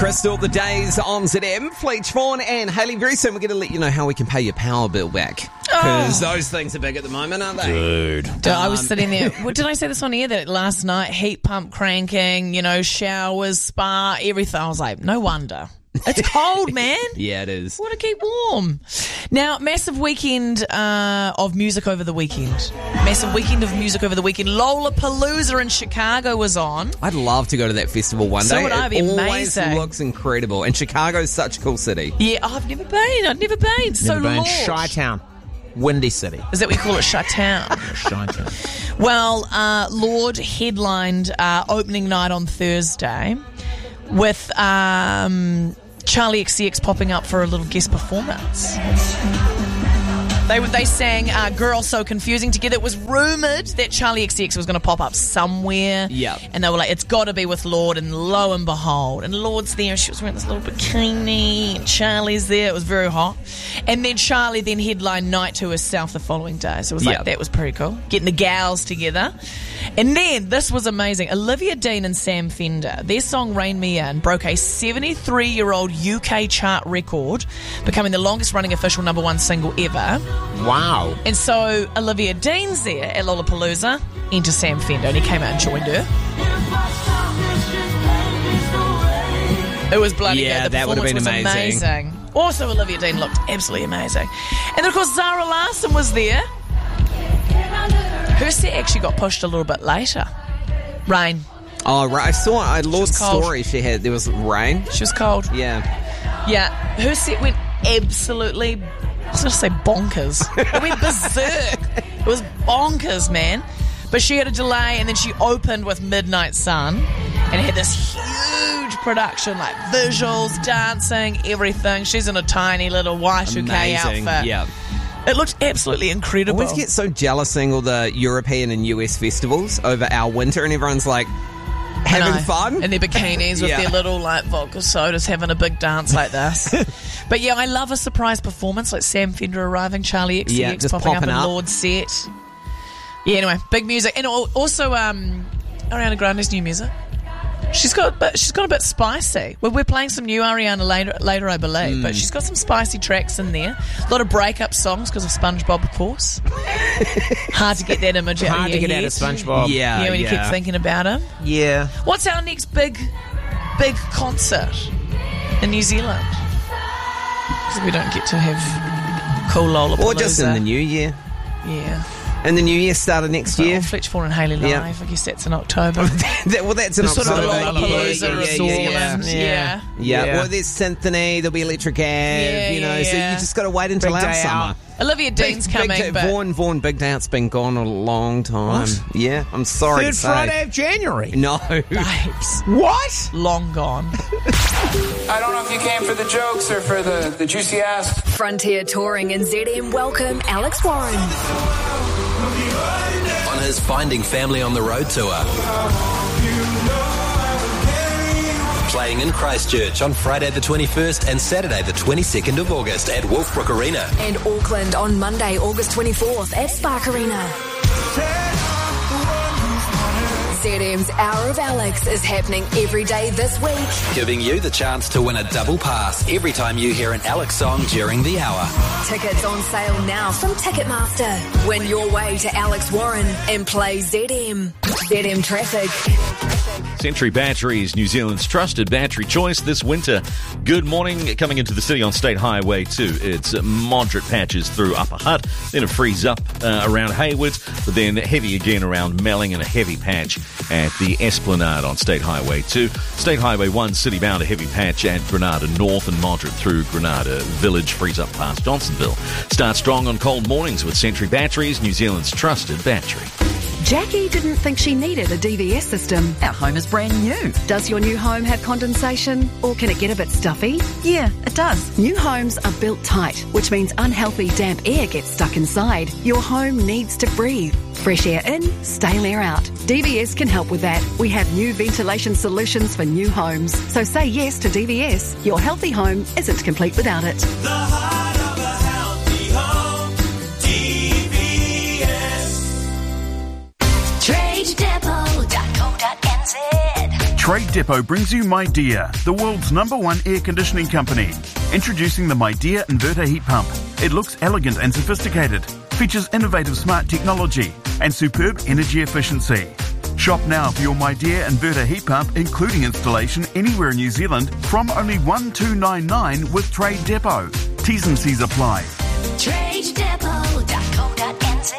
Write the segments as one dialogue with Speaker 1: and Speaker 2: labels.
Speaker 1: Crystal, the days on ZM. Fleech Vaughan and Hayley. Very soon we're going to let you know how we can pay your power bill back. Because those things are big at the moment, aren't they?
Speaker 2: Dude, I was sitting there. What did I say this on air? That last night, heat pump cranking, showers, spa, everything. I was like, no wonder. It's cold, man.
Speaker 1: Yeah, it is.
Speaker 2: Want to keep warm. Now, massive weekend of music over the weekend. Lollapalooza in Chicago was on.
Speaker 1: I'd love to go to that festival one day.
Speaker 2: So would I. It'd be amazing.
Speaker 1: It always looks incredible. And Chicago's such a cool city.
Speaker 2: Yeah, I've never been. So Lord.
Speaker 3: Chi-town. Windy City.
Speaker 2: Is that what you call it? Chi-town?
Speaker 3: Chi-town.
Speaker 2: Well, Lorde headlined opening night on Thursday with Charlie XCX popping up for a little guest performance. They sang Girl So Confusing together. It was rumoured that Charlie XCX was going to pop up somewhere.
Speaker 1: Yeah.
Speaker 2: And they were like, it's got to be with Lorde. And lo and behold. And Lorde's there. She was wearing this little bikini. And Charlie's there. It was very hot. And then Charlie then headlined night to herself the following day. So it was like, that was pretty cool. Getting the gals together. And then, this was amazing. Olivia Dean and Sam Fender, their song Rain Me In broke a 73-year-old UK chart record, becoming the longest-running official #1 single ever.
Speaker 3: Wow.
Speaker 2: And so, Olivia Dean's there at Lollapalooza, enter Sam Fender, and he came out and joined her. It was bloody good. The
Speaker 1: that would have been
Speaker 2: amazing. Also, Olivia Dean looked absolutely amazing. And then, of course, Zara Larsson was there. Her set actually got pushed a little bit later. Rain.
Speaker 1: Oh, right. I saw Lord's story. There was rain.
Speaker 2: She was cold.
Speaker 1: Yeah.
Speaker 2: Yeah. Her set went absolutely, I was going to say bonkers. It went berserk. It was bonkers, man. But she had a delay, and then she opened with Midnight Sun and had this huge production, like visuals, dancing, everything. She's in a tiny little Y2K outfit.
Speaker 1: Yeah.
Speaker 2: It looked absolutely incredible.
Speaker 1: I always get so jealous seeing all the European and US festivals over our winter, and everyone's like having fun.
Speaker 2: And their bikinis with their little like vodka sodas having a big dance like this. But yeah, I love a surprise performance like Sam Fender arriving, Charlie XCX popping up in Lord's set. Yeah, anyway, big music. And also Ariana Grande's new music. She's got a bit spicy. We're playing some new Ariana later, I believe, but she's got some spicy tracks in there. A lot of breakup songs because of SpongeBob, of course. Hard to get that image out of your head.
Speaker 3: Hard to get out of SpongeBob.
Speaker 2: Yeah, when you keep thinking about him.
Speaker 3: Yeah.
Speaker 2: What's our next big concert in New Zealand? Because we don't get to have cool Lollapalooza.
Speaker 1: Or just in the new year.
Speaker 2: Yeah.
Speaker 1: And the new year started next year.
Speaker 2: Fleech Vaughan and Hayley Live. I guess that's in October.
Speaker 1: That's in
Speaker 2: sort of
Speaker 1: October.
Speaker 2: Lollapalooza of New Zealand. Yeah.
Speaker 1: Well, there's Symphony, there'll be Electric Ave, so you just got to wait until our summer.
Speaker 2: Olivia Dean's coming.
Speaker 1: Vaughan Big Day Out's been gone a long time.
Speaker 3: What?
Speaker 1: Yeah, I'm sorry to say.
Speaker 3: Third Friday of January.
Speaker 1: No.
Speaker 2: Babes.
Speaker 3: What?
Speaker 2: Long gone.
Speaker 4: I don't know if you came for the jokes or for the juicy ass.
Speaker 5: Frontier Touring and ZM welcome Alex Warren.
Speaker 6: On his Finding Family on the Road tour. Playing in Christchurch on Friday the 21st and Saturday the 22nd of August at Wolfbrook Arena.
Speaker 5: And Auckland on Monday, August 24th at Spark Arena. ZM's Hour of Alex is happening every day this week.
Speaker 6: Giving you the chance to win a double pass every time you hear an Alex song during the hour.
Speaker 5: Tickets on sale now from Ticketmaster. Win your way to Alex Warren and play ZM. ZM Traffic.
Speaker 7: Century Batteries, New Zealand's trusted battery choice this winter. Good morning. Coming into the city on State Highway 2. It's moderate patches through Upper Hutt. Then it frees up around Haywards, but then heavy again around Melling and a heavy patch at the Esplanade on State Highway 2. State Highway 1 city-bound, a heavy patch at Granada North and moderate through Granada Village, frees up past Johnsonville. Start strong on cold mornings with Century Batteries, New Zealand's trusted battery.
Speaker 8: Jackie didn't think she needed a DVS system.
Speaker 9: Our home is brand new.
Speaker 8: Does your new home have condensation, or can it get a bit stuffy?
Speaker 9: Yeah, it does.
Speaker 8: New homes are built tight, which means unhealthy damp air gets stuck inside. Your home needs to breathe. Fresh air in, stale air out. DVS can help with that. We have new ventilation solutions for new homes. So say yes to DVS. Your healthy home isn't complete without it.
Speaker 10: The heart of a healthy home, DVS.
Speaker 5: TradeDepot.co.nz
Speaker 11: Trade Depot brings you MyDear, the world's #1 air conditioning company. Introducing the MyDear inverter heat pump. It looks elegant and sophisticated, features innovative smart technology and superb energy efficiency. Shop now for your MyDear inverter heat pump, including installation anywhere in New Zealand, from only $1,299 with Trade Depot. T's and C's apply.
Speaker 5: TradeDepot.co.nz.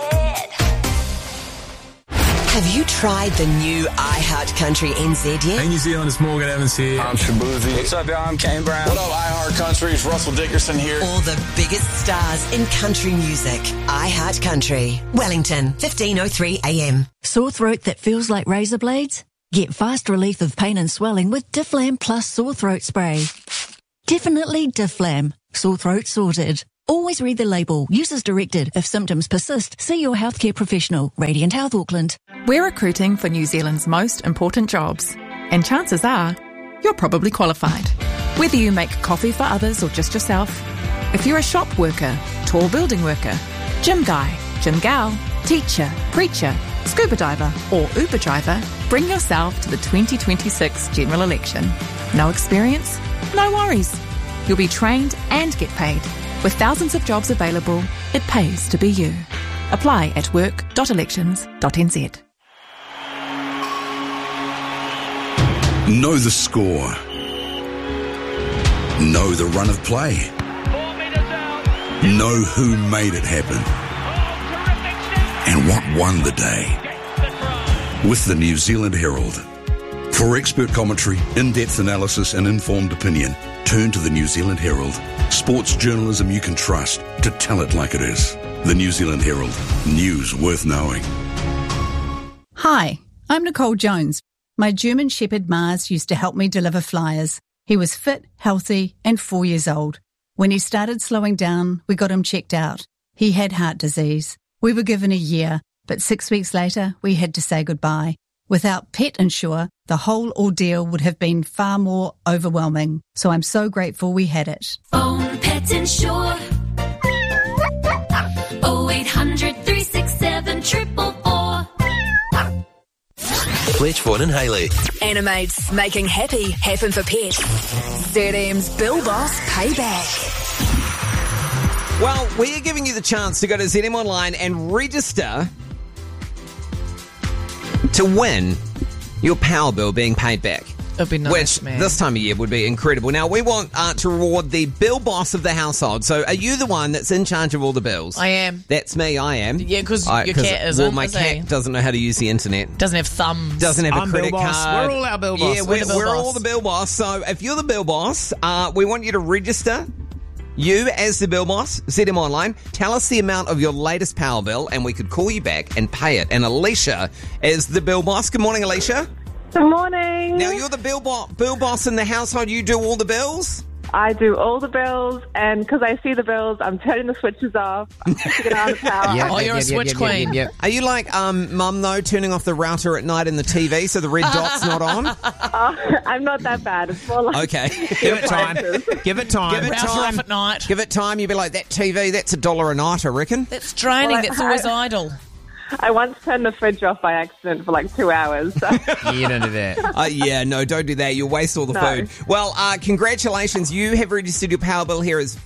Speaker 5: Have you tried the new iHeart Country NZ yet?
Speaker 12: Hey New Zealand, it's Morgan Evans here.
Speaker 4: I'm Shabuzi.
Speaker 12: What's up, y'all? I'm Kane Brown.
Speaker 4: What up, iHeart Country? It's Russell Dickerson here.
Speaker 5: All the biggest stars in country music. iHeart Country. Wellington, 15:03 a.m.
Speaker 13: Sore throat that feels like razor blades? Get fast relief of pain and swelling with Difflam Plus Sore Throat Spray. Definitely Difflam. Sore throat sorted. Always read the label. Use as directed. If symptoms persist, see your healthcare professional. Radiant Health Auckland.
Speaker 9: We're recruiting for New Zealand's most important jobs. And chances are, you're probably qualified. Whether you make coffee for others or just yourself, if you're a shop worker, tall building worker, gym guy, gym gal, teacher, preacher, scuba diver or Uber driver, bring yourself to the 2026 general election. No experience? No worries. You'll be trained and get paid. With thousands of jobs available, it pays to be you. Apply at work.elections.nz.
Speaker 14: Know the score. Know the run of play. Know who made it happen. And what won the day. With the New Zealand Herald. For expert commentary, in-depth analysis and informed opinion, turn to the New Zealand Herald. Sports journalism you can trust to tell it like it is. The New Zealand Herald. News worth knowing.
Speaker 15: Hi, I'm Nicole Jones. My German Shepherd Mars used to help me deliver flyers. He was fit, healthy, and 4 years old. When he started slowing down, we got him checked out. He had heart disease. We were given a year, but 6 weeks later, we had to say goodbye. Without Pet Insure, the whole ordeal would have been far more overwhelming. So I'm so grateful we had it.
Speaker 10: Phone Pet Insure. 0800 367 444.
Speaker 6: Fletch, Vaughan and Hayley.
Speaker 5: Animates making happy happen for pets. ZM's Bill Boss Payback.
Speaker 1: Well, we are giving you the chance to go to ZM Online and register to win your power bill being paid back.
Speaker 2: It'd be nice,
Speaker 1: which
Speaker 2: man.
Speaker 1: This time of year would be incredible. Now, we want to reward the bill boss of the household. So are you the one that's in charge of all the bills?
Speaker 2: I am.
Speaker 1: That's me, I am.
Speaker 2: Yeah, because your cat isn't.
Speaker 1: Well, my cat doesn't know how to use the internet.
Speaker 2: Doesn't have thumbs.
Speaker 1: Doesn't have a credit
Speaker 3: bill boss.
Speaker 1: card.
Speaker 3: We're all our bill boss.
Speaker 1: Yeah,
Speaker 2: We're the bill
Speaker 1: we're
Speaker 2: boss.
Speaker 1: all the bill boss. So if you're the bill boss, we want you to register you as the bill boss, ZM Online. Tell us the amount of your latest power bill and we could call you back and pay it. And Alicia is the bill boss. Good morning, Alicia.
Speaker 16: Good morning.
Speaker 1: Now, you're the bill boss in the household. You do all the bills?
Speaker 16: I do all the bills, and because I see the bills, I'm turning the switches off, keeping it on the power.
Speaker 2: You're a switch queen.
Speaker 1: Yeah. Are you like Mum, though, turning off the router at night in the TV so the red dot's not on?
Speaker 16: I'm not that bad. It's more like...
Speaker 1: Okay.
Speaker 3: Give it time. Give it time.
Speaker 1: Give it
Speaker 2: Router
Speaker 1: time.
Speaker 2: off at night.
Speaker 1: Give it time. You'll be like, that TV, that's $1 a night, I reckon.
Speaker 2: That's draining. That's always idle.
Speaker 16: I once turned the fridge off by accident for like 2 hours. So.
Speaker 3: You don't do that.
Speaker 1: Yeah, no, don't do that. You'll waste all the food. Well, congratulations. You have registered your power bill here as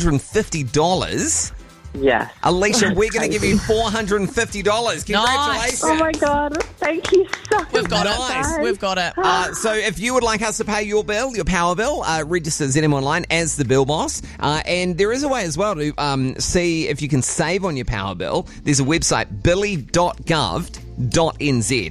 Speaker 1: $450.
Speaker 16: Yes.
Speaker 1: Alicia, we're going to give you $450. Congratulations.
Speaker 2: Nice.
Speaker 16: Oh, my God. Thank you so much.
Speaker 2: We've got
Speaker 1: Nice.
Speaker 2: it. We've got it.
Speaker 1: So if you would like us to pay your bill, your power bill, register ZM Online as the bill boss. And there is a way as well to see if you can save on your power bill. There's a website, billy.gov.nz.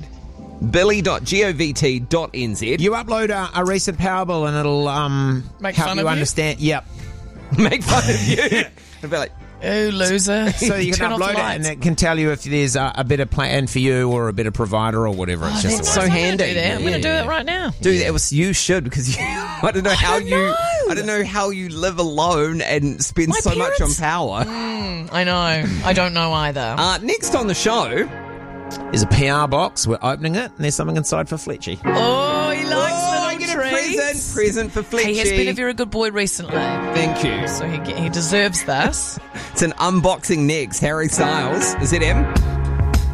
Speaker 1: billy.govt.nz.
Speaker 3: You upload a recent power bill and it'll
Speaker 2: Make
Speaker 3: help
Speaker 2: fun
Speaker 3: you
Speaker 2: of you?
Speaker 3: understand. Yep.
Speaker 1: Make fun of you. It'll be like,
Speaker 2: Oh, loser.
Speaker 3: So you can
Speaker 2: Turn off the
Speaker 3: upload it and
Speaker 2: lights.
Speaker 3: it can tell you if there's a better plan for you or a better provider or whatever. It's just
Speaker 1: that's
Speaker 3: a
Speaker 1: so
Speaker 3: way.
Speaker 1: handy.
Speaker 2: I'm going to do it right now.
Speaker 1: Dude, you should, because I don't know how I don't know how you live alone and spend
Speaker 2: My
Speaker 1: so much on
Speaker 2: parents-
Speaker 1: power.
Speaker 2: I know. I don't know either.
Speaker 1: Next on the show,
Speaker 3: There's a PR box. We're opening it and there's something inside for Fletchy.
Speaker 2: Oh, he likes
Speaker 1: I get a present for Fletchy.
Speaker 2: He has been a very good boy recently.
Speaker 1: Thank you.
Speaker 2: So he deserves this.
Speaker 1: It's an unboxing next. Harry Styles. Is it him?